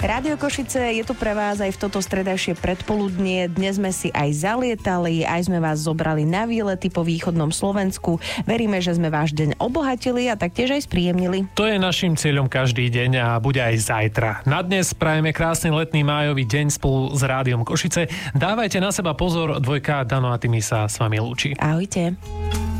Rádio Košice je tu pre vás aj v toto stredajšie predpoludnie. Dnes sme si aj zalietali, aj sme vás zobrali na výlety po východnom Slovensku. Veríme, že sme váš deň obohatili a taktiež aj spríjemnili. To je našim cieľom každý deň a bude aj zajtra. Na dnes prajeme krásny letný májový deň spolu s Rádiom Košice. Dávajte na seba pozor, Dvojka, Dano a Timi sa s vami lúči. Ahojte.